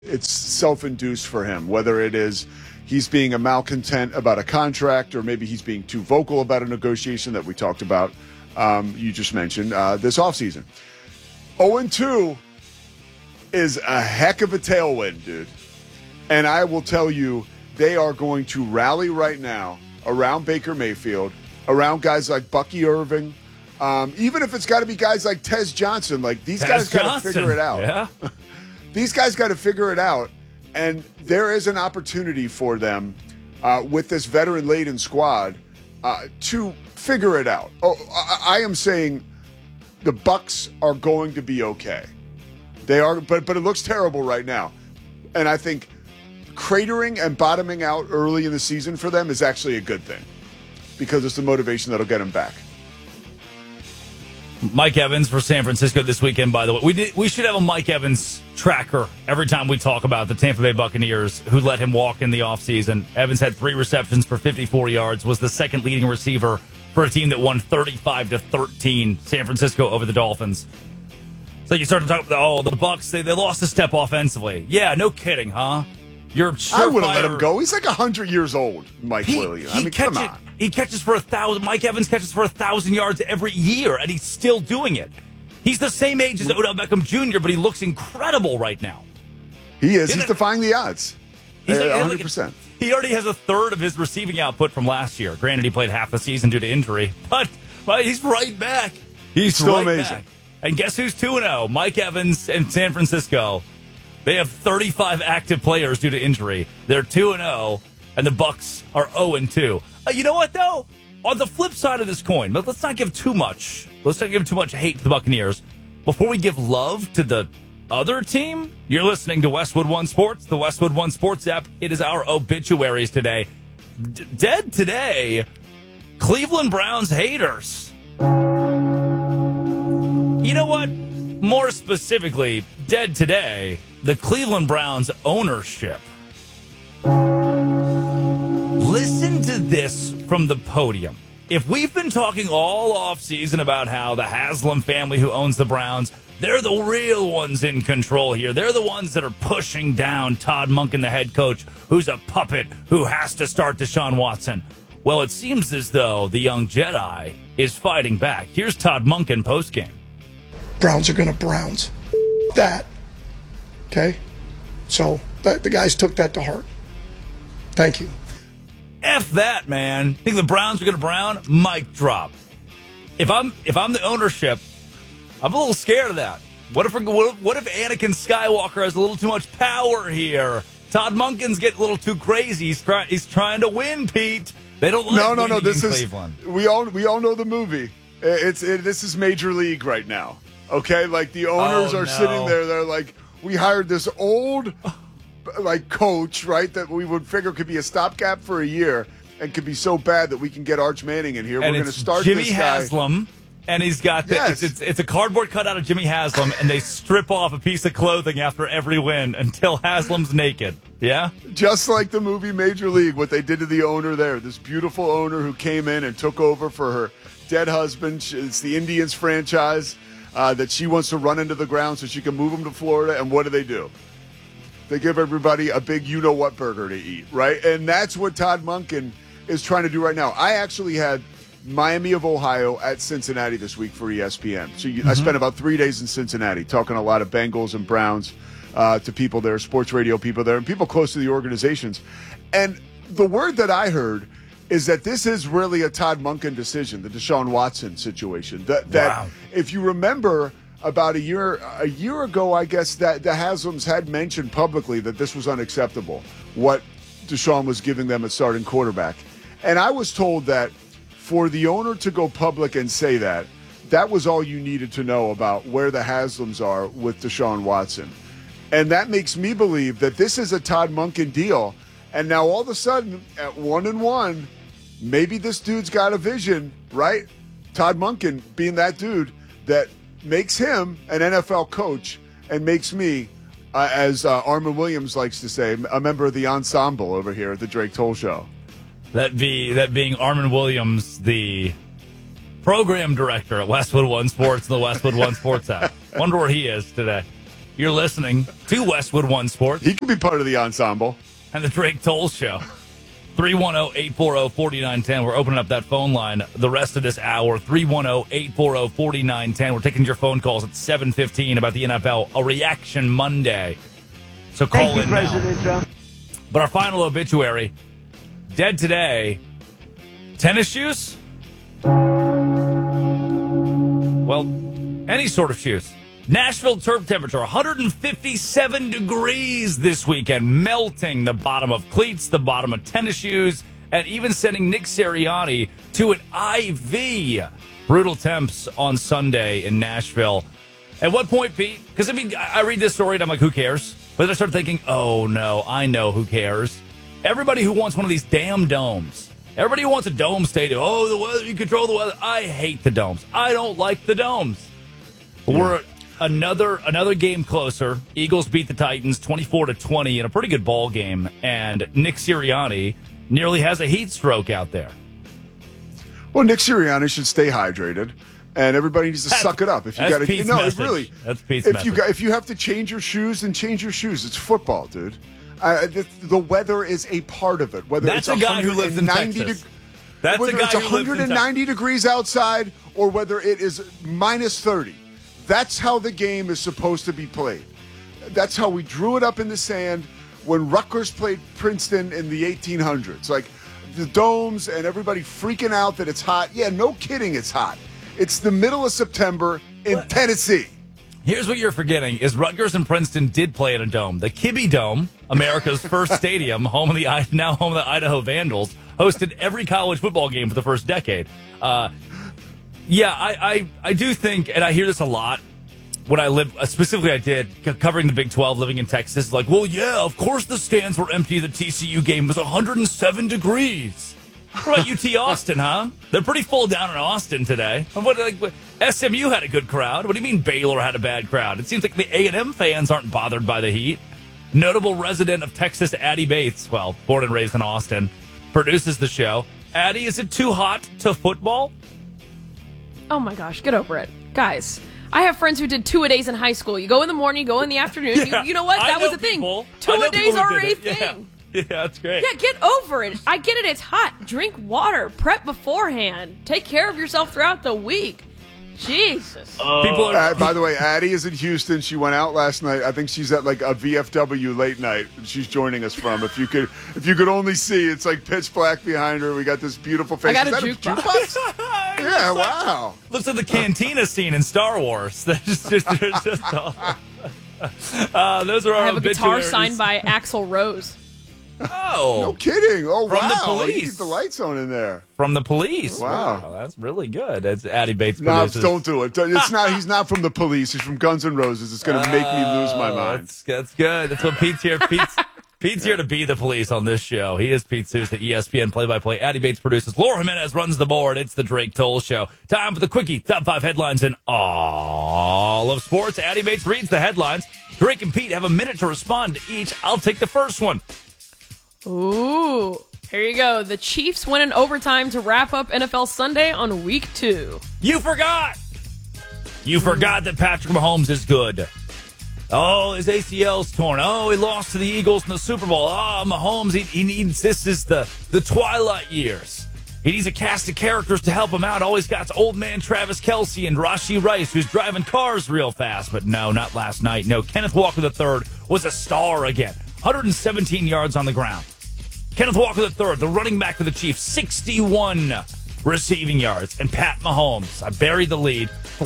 it's self-induced for him, whether it is he's being a malcontent about a contract or maybe he's being too vocal about a negotiation that we talked about, you just mentioned, this offseason. 0-2 is a heck of a tailwind, dude. And I will tell you, they are going to rally right now around Baker Mayfield, around guys like Bucky Irving, even if it's got to be guys like Tez Johnson. Like, these guys got to figure it out. Yeah. These guys got to figure it out, and there is an opportunity for them with this veteran-laden squad to figure it out. Oh, I am saying the Bucs are going to be okay. They are, but it looks terrible right now, and I think cratering and bottoming out early in the season for them is actually a good thing because it's the motivation that'll get them back. Mike Evans for San Francisco this weekend, by the way. We should have a Mike Evans tracker every time we talk about the Tampa Bay Buccaneers, who let him walk in the offseason. Evans had 3 receptions for 54 yards, was the second leading receiver for a team that won 35-13, San Francisco over the Dolphins. So you start to talk about, the Bucs, they lost a step offensively. Yeah, no kidding, huh? I would have let him go. He's like 100 years old, Mike Williams. I mean, come on. He catches for 1,000. Mike Evans catches for 1,000 yards every year, and he's still doing it. He's the same age as Odell Beckham Jr., but he looks incredible right now. He is. He's defying the odds. He's 100%. He already has a third of his receiving output from last year. Granted, he played half the season due to injury, but he's right back. He's still right amazing. Back. And guess who's 2-0? Mike Evans and San Francisco. They have 35 active players due to injury. They're 2-0, and the Bucs are 0-2. You know what, though? On the flip side of this coin, let's not give too much. Let's not give too much hate to the Buccaneers. Before we give love to the other team, you're listening to Westwood One Sports, the Westwood One Sports app. It is our obituaries today. Dead today, Cleveland Browns haters. You know what? More specifically, dead today, the Cleveland Browns ownership. Listen to this from the podium. If we've been talking all offseason about how the Haslam family who owns the Browns, they're the real ones in control here. They're the ones that are pushing down Todd Monken, the head coach, who's a puppet who has to start Deshaun Watson. Well, it seems as though the young Jedi is fighting back. Here's Todd Monken postgame. Browns are going to Browns. That. Okay? So the guys took that to heart. Thank you. F that, man. Think the Browns are going to Brown? Mic drop. If I'm the ownership, I'm a little scared of that. What if Anakin Skywalker has a little too much power here? Todd Monken's getting a little too crazy. He's trying to win, Pete. They don't like no. This is Cleveland. We all know the movie. This is Major League right now. Okay, like the owners are sitting there. They're like, we hired this old coach, right, that we would figure could be a stopgap for a year and could be so bad that we can get Arch Manning in here. And we're going to start Jimmy this guy. Haslam, and he's got it's a cardboard cutout of Jimmy Haslam, and they strip off a piece of clothing after every win until Haslam's naked. Yeah? Just like the movie Major League, what they did to the owner there, this beautiful owner who came in and took over for her dead husband. It's the Indians franchise that she wants to run into the ground so she can move them to Florida. And what do? They give everybody a big you-know-what burger to eat, right? And that's what Todd Monken is trying to do right now. I actually had Miami of Ohio at Cincinnati this week for ESPN. So I spent about 3 days in Cincinnati talking a lot of Bengals and Browns to people there, sports radio people there, and people close to the organizations. And the word that I heard is that this is really a Todd Monken decision, the Deshaun Watson situation. That if you remember about a year ago, I guess, that the Haslams had mentioned publicly that this was unacceptable, what Deshaun was giving them at starting quarterback. And I was told that for the owner to go public and say that was all you needed to know about where the Haslams are with Deshaun Watson. And that makes me believe that this is a Todd Monken deal. And now all of a sudden, at 1-1, maybe this dude's got a vision, right? Todd Monken being that dude that makes him an NFL coach and makes me, as Armin Williams likes to say, a member of the ensemble over here at the Drake Toll Show. That being Armin Williams, the program director at Westwood One Sports and the Westwood One Sports app. Wonder where he is today. You're listening to Westwood One Sports He could be part of the ensemble. and the Drake Toll Show. 310-840-4910. We're opening up that phone line the rest of this hour. 310-840-4910. We're taking your phone calls at 7:15 about the NFL, a reaction Monday. So call in now. But our final obituary, dead today, tennis shoes? Well, any sort of shoes. Nashville turf temperature, 157 degrees this weekend, melting the bottom of cleats, the bottom of tennis shoes, and even sending Nick Sirianni to an IV. Brutal temps on Sunday in Nashville. At what point, Pete? Because, I read this story and I'm like, who cares? But then I start thinking, oh, no, I know who cares. Everybody who wants one of these damn domes. Everybody who wants a dome stadium. Oh, the weather, you control the weather. I hate the domes. I don't like the domes. We're another game closer. Eagles beat the Titans 24-20 in a pretty good ball game, and Nick Sirianni nearly has a heat stroke out there. Well, Nick Sirianni should stay hydrated, and everybody needs to suck it up. If you got to, no, message. Really. That's Pete's if message. if you have to change your shoes, then change your shoes. It's football, dude. The weather is a part of it. Whether That's it's a guy who lives in Texas. That's whether a guy it's who lives in 190 degrees outside or whether it is minus 30. That's how the game is supposed to be played. That's how we drew it up in the sand when Rutgers played Princeton in the 1800s. Like the domes and everybody freaking out that it's hot. Yeah, no kidding, it's hot. It's the middle of September in Tennessee. Here's what you're forgetting is Rutgers and Princeton did play in a dome. The Kibbe Dome, America's first stadium, now home of the Idaho Vandals, hosted every college football game for the first decade. I do think, and I hear this a lot when I live, specifically I did, covering the Big 12, living in Texas, like, well, yeah, of course the stands were empty. The TCU game was 107 degrees. What about UT Austin, huh? They're pretty full down in Austin today. SMU had a good crowd. What do you mean Baylor had a bad crowd? It seems like the A&M fans aren't bothered by the heat. Notable resident of Texas, Addie Bates, well, born and raised in Austin, produces the show. Addie, is it too hot to football? Oh my gosh, get over it. Guys, I have friends who did two-a-days in high school. You go in the morning, you go in the afternoon. Yeah, you know what? That was a thing. Two-a-days are a thing. Yeah, that's great. Yeah, get over it. I get it. It's hot. Drink water. Prep beforehand. Take care of yourself throughout the week. Jesus. By the way, Addie is in Houston. She went out last night. I think she's at like a VFW late night. She's joining us from. If you could only see, it's like pitch black behind her. We got this beautiful face. I got Is a that jukebox. Yeah, wow. Looks like the cantina scene in Star Wars. Those are our I have a guitar obituaries. signed by Axl Rose. Oh, No kidding. Oh, From the wow. You Police. keep the lights on in there. from the Police. Wow. That's really good. That's Addie Bates. No, produces. don't do it. It's not. He's not from the Police. He's from Guns N' Roses. It's going to make me lose my mind. That's good. That's what Pete's here. Pete's here to be the police on this show. He is Pete Seuss, the ESPN play-by-play. Addie Bates produces. Laura Jimenez runs the board. It's the Drake Toll Show. Time for the quickie. Top 5 headlines in all of sports. Addie Bates reads the headlines. Drake and Pete have a minute to respond to each. I'll take the first one. Ooh. Here you go. The Chiefs win in overtime to wrap up NFL Sunday on week 2. You forgot. You forgot that Patrick Mahomes is good. Oh, his ACL's torn. Oh, he lost to the Eagles in the Super Bowl. Oh, Mahomes, he needs, this is the twilight years. He needs a cast of characters to help him out. Always got old man Travis Kelce and Rashee Rice, who's driving cars real fast. But no, not last night. No, Kenneth Walker III was a star again. 117 yards on the ground. Kenneth Walker III, the running back of the Chiefs, 61 receiving yards. And Pat Mahomes, I buried the lead,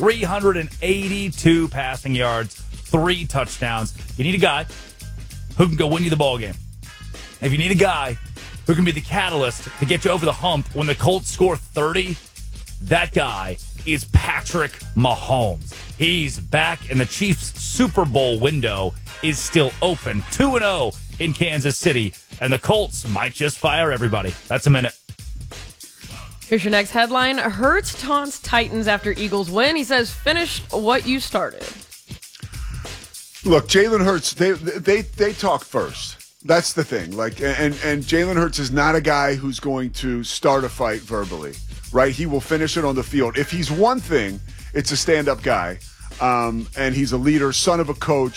382 passing yards, 3 touchdowns. You need a guy who can go win you the ball game. If you need a guy who can be the catalyst to get you over the hump when the Colts score 30, that guy is Patrick Mahomes. He's back, and the Chiefs' Super Bowl window is still open. 2-0 in Kansas City, and the Colts might just fire everybody. That's a minute. Here's your next headline. Hurts taunts Titans after Eagles win. He says, finish what you started. Look, Jalen Hurts, they talk first. That's the thing. Like, and Jalen Hurts is not a guy who's going to start a fight verbally, right? He will finish it on the field. If he's one thing, it's a stand-up guy, and he's a leader, son of a coach,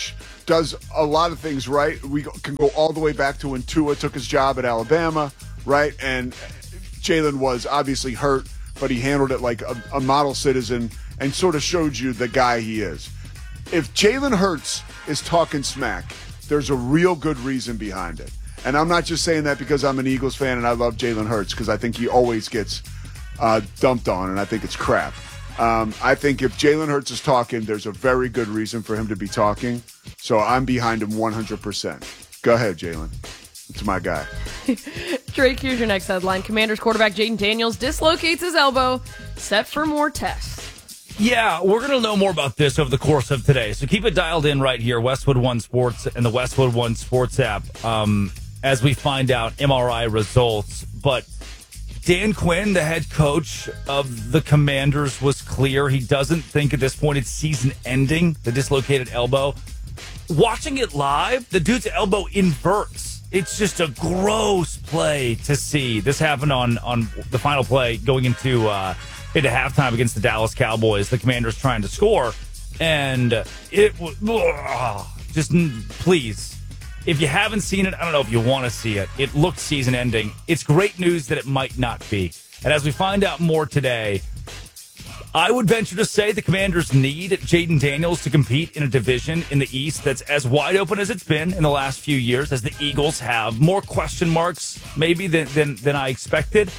does a lot of things right. We can go all the way back to when Tua took his job at Alabama, right? And Jalen was obviously hurt, but he handled it like a model citizen and sort of showed you the guy he is. If Jalen Hurts is talking smack, there's a real good reason behind it. And I'm not just saying that because I'm an Eagles fan and I love Jalen Hurts, because I think he always gets dumped on, and I think it's crap. I think if Jalen Hurts is talking, there's a very good reason for him to be talking. So I'm behind him 100%. Go ahead, Jalen. It's my guy. Drake, here's your next headline. Commanders quarterback Jaden Daniels dislocates his elbow, set for more tests. Yeah, we're going to know more about this over the course of today. So keep it dialed in right here, Westwood One Sports and the Westwood One Sports app, as we find out MRI results. But Dan Quinn, the head coach of the Commanders, was clear. He doesn't think at this point it's season ending, the dislocated elbow. Watching it live, the dude's elbow inverts. It's just a gross play to see. This happened on the final play going into halftime against the Dallas Cowboys. The Commanders trying to score, and it was just please. If you haven't seen it, I don't know if you want to see it. It looked season ending. It's great news that it might not be. And as we find out more today, I would venture to say the Commanders need Jaden Daniels to compete in a division in the East that's as wide open as it's been in the last few years, as the Eagles have more question marks maybe than I expected.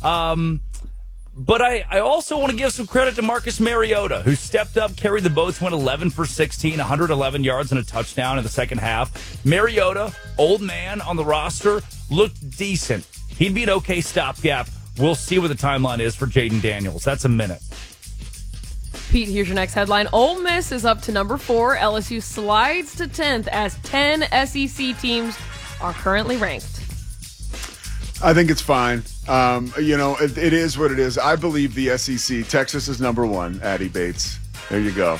But I also want to give some credit to Marcus Mariota, who stepped up, carried the boats, went 11 for 16, 111 yards and a touchdown in the second half. Mariota, old man on the roster, looked decent. He'd be an okay stopgap. We'll see what the timeline is for Jaden Daniels. That's a minute. Pete, here's your next headline. Ole Miss is up to number 4. LSU slides to 10th as 10 SEC teams are currently ranked. I think it's fine. It is what it is. I believe the SEC. Texas is number 1. Addie Bates. There you go.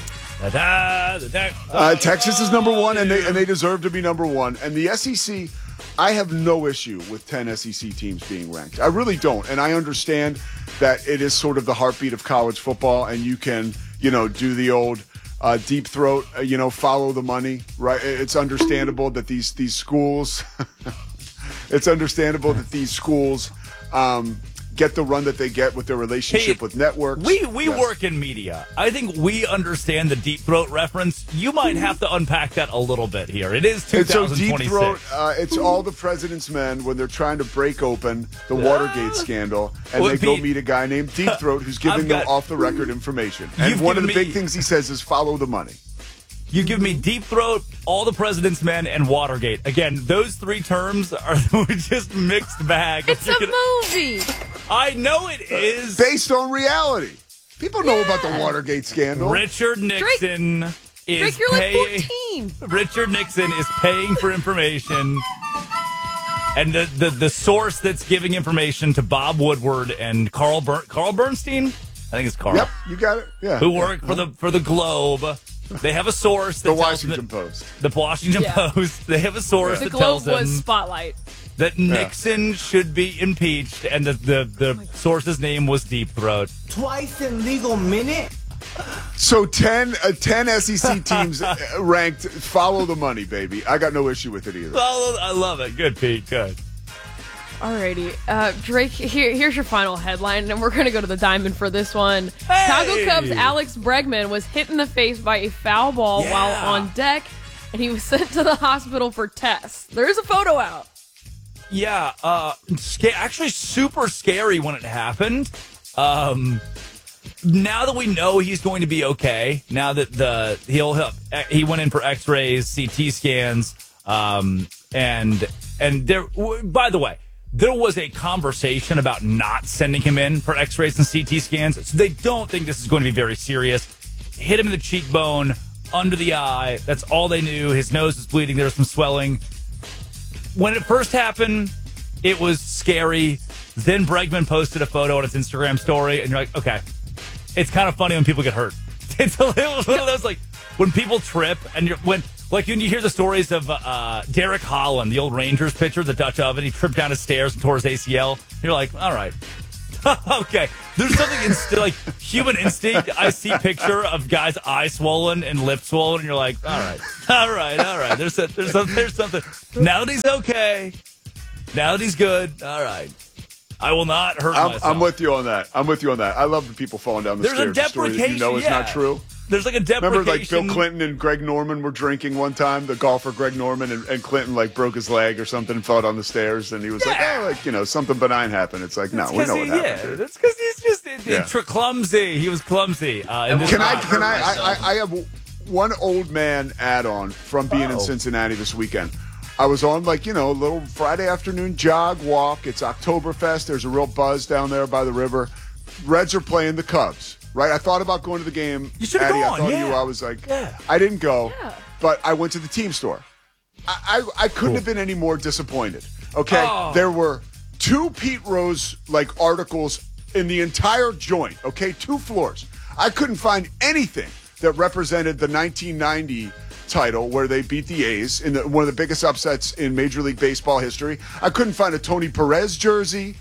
Texas is number 1, and they deserve to be number 1. And the SEC, I have no issue with 10 SEC teams being ranked. I really don't. And I understand that it is sort of the heartbeat of college football, and you can, do the old deep throat, follow the money, right? It's understandable that these schools, get the run that they get with their relationship with networks. We work in media. I think we understand the deep throat reference. You might have to unpack that a little bit here. It is 2026. So deep throat, it's all the president's men when they're trying to break open the Watergate scandal, and they go meet a guy named Deep Throat who's giving them off-the-record information. And one of the big things he says is follow the money. You give me Deep Throat, All the President's Men, and Watergate. Again, those 3 terms are just mixed bag. It's a movie. I know it is. Based on reality. People know about the Watergate scandal. Richard Nixon is you're paying. like 14. Richard Nixon is paying for information. And the source that's giving information to Bob Woodward and Carl Bernstein, I think it's Carl. Yep, you got it. Yeah. Who work for the Globe. They have a source that the Washington Post. The Washington Post. They have a source that tells them the Globe was Spotlight. That Nixon should be impeached, and the source's name was Deep Throat. Twice in legal minute. So 10 SEC teams ranked. Follow the money, baby. I got no issue with it either. I love it. Good, Pete. Good. Alrighty, Drake, here's your final headline, and we're going to go to the diamond for this one. Hey! Chicago Cubs' Alex Bregman was hit in the face by a foul ball while on deck, and he was sent to the hospital for tests. There's a photo out. Yeah, actually super scary when it happened. Now that we know he's going to be okay, now that he went in for X-rays, CT scans, and there. By the way, there was a conversation about not sending him in for X-rays and CT scans, so they don't think this is going to be very serious. Hit him in the cheekbone, under the eye. That's all they knew. His nose was bleeding. There was some swelling. When it first happened, it was scary. Then Bregman posted a photo on his Instagram story, and you're like, okay. It's kind of funny when people get hurt. It's one of those, like, when people trip, and when you hear the stories of Derek Holland, the old Rangers pitcher, the Dutch oven, he tripped down his stairs and tore his ACL. You're like, all right. Okay, there's something like human instinct. I see picture of guys' eyes swollen and lips swollen, and you're like, all right. There's something. Now that he's okay, now that he's good, all right. I will not hurt myself. I'm with you on that. I love the people falling down the There's stairs. a deprecation. That you know is not true. There's like a deprecation. Remember, like Bill Clinton and Greg Norman were drinking one time. The golfer Greg Norman and Clinton like broke his leg or something and fell down the stairs, and he was like, something benign happened. It's like, no, we know what happened. Yeah, that's because he's just clumsy. He was clumsy. Can I have one old man add-on from being in Cincinnati this weekend. I was on a little Friday afternoon jog walk. It's Oktoberfest. There's a real buzz down there by the river. Reds are playing the Cubs. Right, I thought about going to the game. You should have gone. I thought of you. I was like, I didn't go, but I went to the team store. I couldn't have been any more disappointed. Okay, there were 2 Pete Rose articles in the entire joint. Okay, 2 floors. I couldn't find anything that represented the 1990 title where they beat the A's in one of the biggest upsets in Major League Baseball history. I couldn't find a Tony Perez jersey.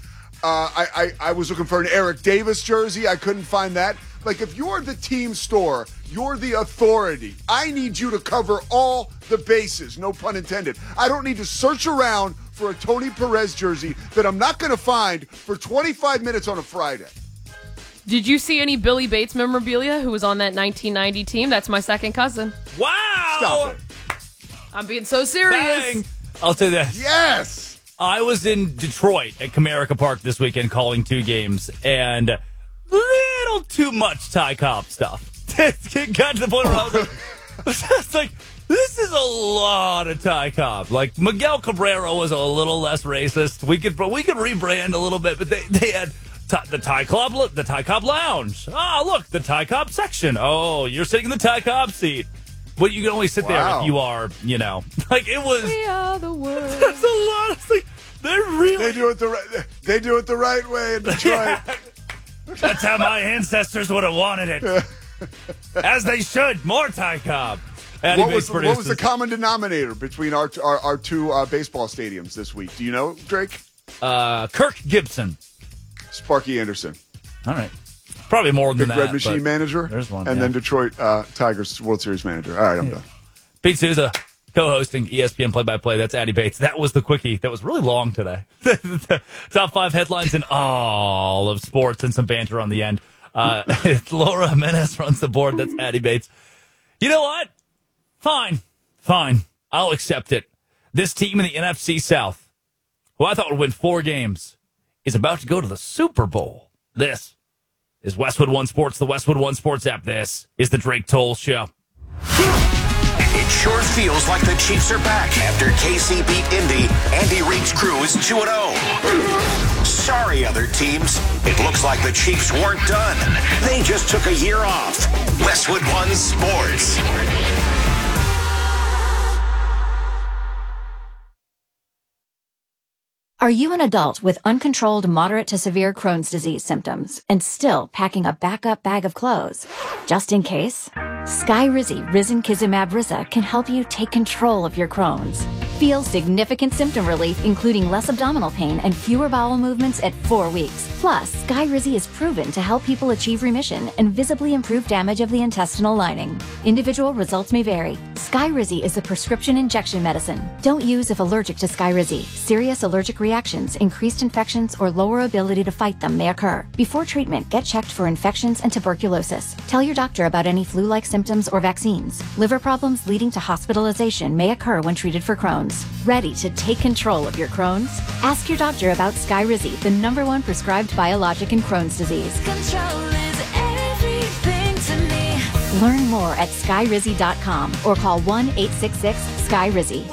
I was looking for an Eric Davis jersey. I couldn't find that. If you're the team store, you're the authority. I need you to cover all the bases, no pun intended. I don't need to search around for a Tony Perez jersey that I'm not going to find for 25 minutes on a Friday. Did you see any Billy Bates memorabilia who was on that 1990 team? That's my second cousin. Wow! Stop it. I'm being so serious. Bang. I'll say this. Yes! I was in Detroit at Comerica Park this weekend calling 2 games, and little too much Ty Cobb stuff. It got to the point where I was just like, this is a lot of Ty Cobb. Miguel Cabrera was a little less racist. We could rebrand a little bit, but they had the Ty Cobb Lounge. Oh, look, the Ty Cobb section. Oh, you're sitting in the Ty Cobb seat. But you can only sit there if you are, it was. We are the world. That's a lot. They do it the right way in Detroit. That's how my ancestors would have wanted it. As they should. More Ty Cobb. What was the common denominator between our 2 baseball stadiums this week? Do you know, Drake? Kirk Gibson. Sparky Anderson. All right. Probably more than Big that. Red Machine manager. There's one. And then Detroit Tigers World Series manager. All right, I'm done. Pete Souza, co-hosting ESPN Play-by-Play. That's Addy Bates. That was the quickie. That was really long today. Top 5 headlines in all of sports and some banter on the end. Laura Jimenez runs the board. That's Addy Bates. You know what? Fine. I'll accept it. This team in the NFC South, who I thought would win 4 games, is about to go to the Super Bowl. This is Westwood One Sports, the Westwood One Sports app. This is the Drake Toll Show. It sure feels like the Chiefs are back after KC beat Indy. Andy Reid's crew is 2-0. Sorry, other teams. It looks like the Chiefs weren't done. They just took a year off. Westwood One Sports. Are you an adult with uncontrolled moderate to severe Crohn's disease symptoms and still packing a backup bag of clothes? Just in case? Skyrizi Risankizumab Risa can help you take control of your Crohn's. Feel significant symptom relief, including less abdominal pain and fewer bowel movements at 4 weeks. Plus, Skyrizi is proven to help people achieve remission and visibly improve damage of the intestinal lining. Individual results may vary. Skyrizi is a prescription injection medicine. Don't use if allergic to Skyrizi. Serious allergic reactions, increased infections, or lower ability to fight them may occur. Before treatment, get checked for infections and tuberculosis. Tell your doctor about any flu-like symptoms or vaccines. Liver problems leading to hospitalization may occur when treated for Crohn's. Ready to take control of your Crohn's? Ask your doctor about Skyrizi, the #1 prescribed biologic in Crohn's disease. Control is everything to me. Learn more at skyrizi.com or call 1-866-SKYRIZI.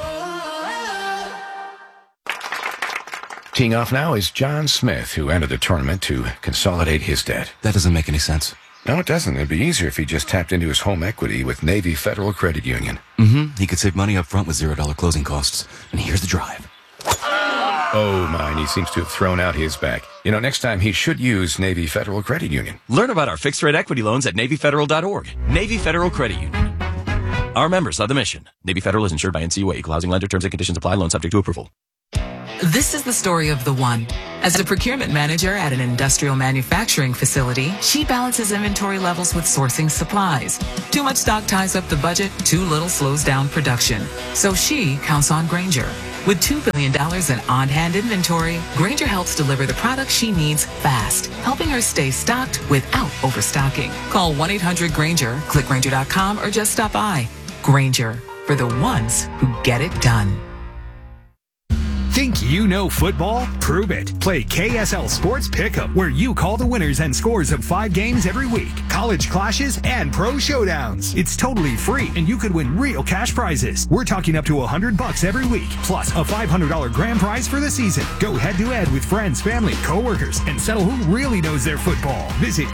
Teeing off now is John Smith, who entered the tournament to consolidate his debt. That doesn't make any sense. No, it doesn't. It'd be easier if he just tapped into his home equity with Navy Federal Credit Union. He could save money up front with $0 closing costs. And here's the drive. Oh, mine. He seems to have thrown out his back. Next time he should use Navy Federal Credit Union. Learn about our fixed-rate equity loans at NavyFederal.org. Navy Federal Credit Union. Our members love the mission. Navy Federal is insured by NCUA. Equal housing lender. Terms and conditions apply. Loan subject to approval. This is the story of the one. As a procurement manager at an industrial manufacturing facility, she balances inventory levels with sourcing supplies. Too much stock ties up the budget, too little slows down production. So she counts on Grainger. With $2 billion in on-hand inventory, Grainger helps deliver the products she needs fast, helping her stay stocked without overstocking. Call 1-800-GRAINGER, click Grainger.com, or just stop by. Grainger, for the ones who get it done. Think you know football? Prove it. Play KSL Sports Pick'em, where you call the winners and scores of 5 games every week, college clashes, and pro showdowns. It's totally free, and you could win real cash prizes. We're talking up to $100 every week, plus a $500 grand prize for the season. Go head-to-head with friends, family, coworkers, and settle who really knows their football. Visit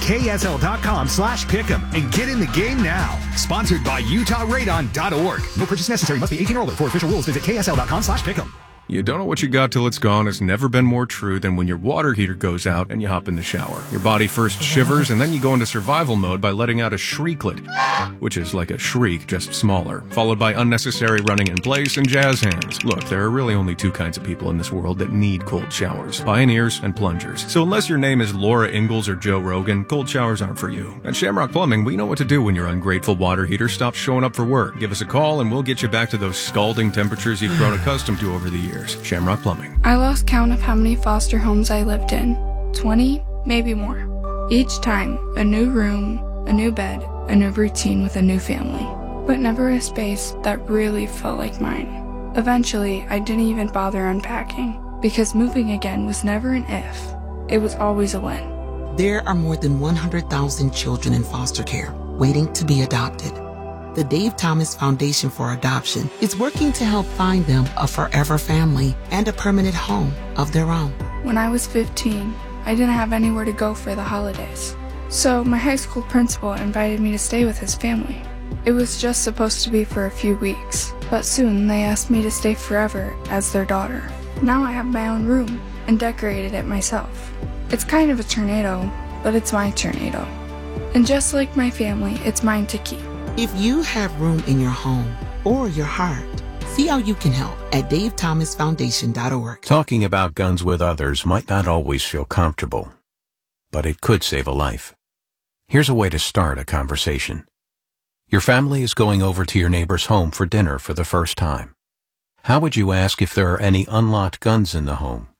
ksl.com/pick'em and get in the game now. Sponsored by UtahRadon.org. No purchase necessary. Must be 18 or older. For official rules, visit ksl.com/pick'em. You don't know what you got till it's gone has never been more true than when your water heater goes out and you hop in the shower. Your body first shivers and then you go into survival mode by letting out a shrieklet, which is like a shriek, just smaller, followed by unnecessary running in place and jazz hands. Look, there are really only 2 kinds of people in this world that need cold showers: pioneers and plungers. So unless your name is Laura Ingalls or Joe Rogan, cold showers aren't for you. At Shamrock Plumbing, we know what to do when your ungrateful water heater stops showing up for work. Give us a call and we'll get you back to those scalding temperatures you've grown accustomed to over the years. Shamrock Plumbing. I lost count of how many foster homes I lived in. 20, maybe more. Each time, a new room, a new bed, a new routine with a new family. But never a space that really felt like mine. Eventually, I didn't even bother unpacking, because moving again was never an if. It was always a when. There are more than 100,000 children in foster care waiting to be adopted. The Dave Thomas Foundation for Adoption is working to help find them a forever family and a permanent home of their own. When I was 15, I didn't have anywhere to go for the holidays. So my high school principal invited me to stay with his family. It was just supposed to be for a few weeks, but soon they asked me to stay forever as their daughter. Now I have my own room and decorated it myself. It's kind of a tornado, but it's my tornado. And just like my family, it's mine to keep. If you have room in your home or your heart, see how you can help at davethomasfoundation.org. Talking about guns with others might not always feel comfortable, but it could save a life. Here's a way to start a conversation. Your family is going over to your neighbor's home for dinner for the first time. How would you ask if there are any unlocked guns in the home?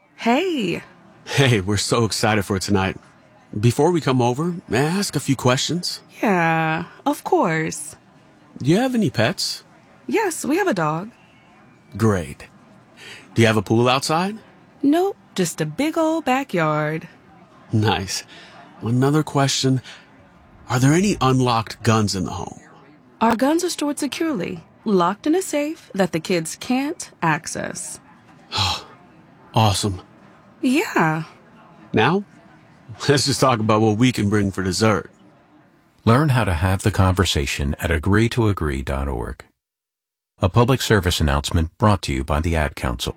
Hey, we're so excited for tonight. Before we come over, may I ask a few questions? Yeah, of course. Do you have any pets? Yes, we have a dog. Great. Do you have a pool outside? Nope, just a big old backyard. Nice. Another question. Are there any unlocked guns in the home? Our guns are stored securely, locked in a safe that the kids can't access. Awesome. Yeah. Now, let's just talk about what we can bring for dessert. Learn how to have the conversation at agreetoagree.org. A public service announcement brought to you by the Ad Council.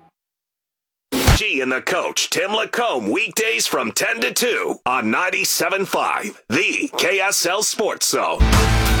G and the Coach, Tim Lacombe, weekdays from 10 to 2 on 97.5, the KSL Sports Zone.